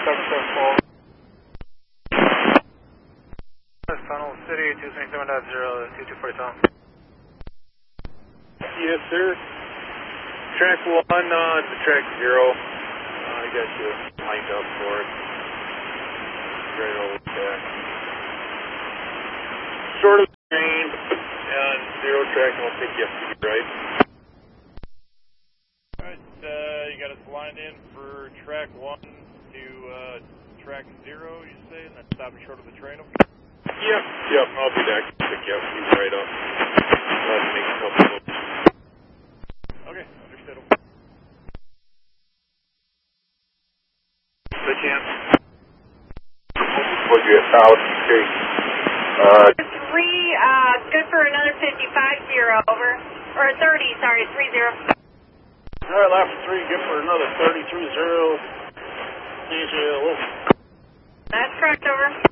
Funnel City, 227.0, 2240. Yes, sir. Track 1 on to track 0. I got you lined up for it. Right over there. Short of the train on 0 track, and we'll take you up to the right. Alright, you got us lined in for track 1 to track 0, you say, and then stopping short of the train? Yep, I'll be back to pick you up. You right up. Let's make a couple of moves. Okay, understood. Good chance. What you at, okay. 3, good for another 55-0, over. Or 30, sorry, 30. Alright, lap 3, good for another 33-0. DJ, over. That's correct, over.